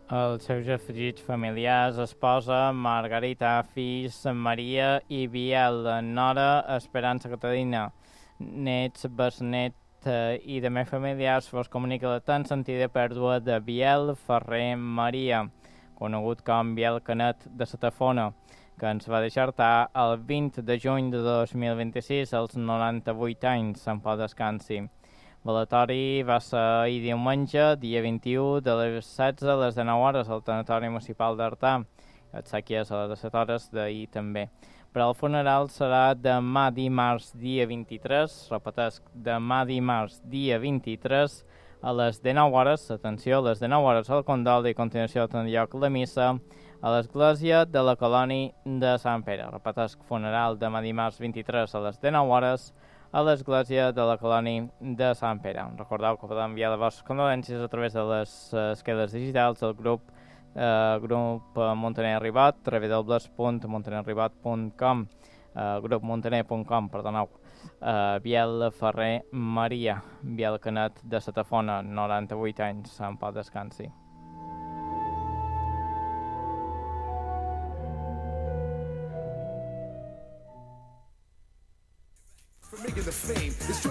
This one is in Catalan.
Els seus afegits familiars, esposa, Margarita, fills, Maria i Biel, nora, Esperança Caterina, nets, besnet i de més familiars vos comunica la tan sentida pèrdua de Biel Ferrer Maria, conegut com Biel Canet de Satafona, que ens va deixar el 20 de juny de 2026 als 98 anys, en pau descansi. Velatori va ser ahir diumenge, dia 21, de les 16 a les 19 hores al Tanatori Municipal d'Artà. Exèquies a les 17 hores d'ahir també. Però el funeral serà demà dimarts, dia 23, repetesc, demà dimarts, dia 23, a les 19 hores, atenció, a les 19 hores al condol i a continuació tindrà lloc la missa a l'església de la colònia de Sant Pere. Repetesc, funeral demà dimarts 23 a les 19 hores a l'església de la colònia de Sant Pere. Recordeu que podeu enviar les vostres condolències a través de les esqueles digitals del grup Montaner Arribat, www.montanerarribat.com, grupmontaner.com, perdoneu. Biel Ferrer Maria, Biel Canet de Satafona, 98 anys, en pau descansi. Making the fame.